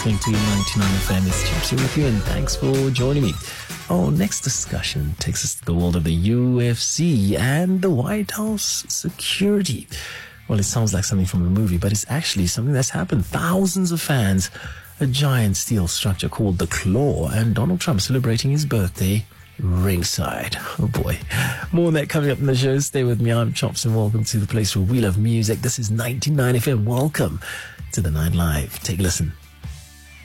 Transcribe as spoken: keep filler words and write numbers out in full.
Listening to ninety-nine F M, it's Gypsy with you, and thanks for joining me. Our next discussion takes us to the world of the U F C and the White House security. Well, it sounds like something from a movie, but it's actually something that's happened. Thousands of fans, a giant steel structure called the Claw, and Donald Trump celebrating his birthday ringside. Oh boy. More on that coming up in the show. Stay with me. I'm Chops, and welcome to the place where we love music. This is ninety-nine F M. Welcome to the Night Live. Take a listen.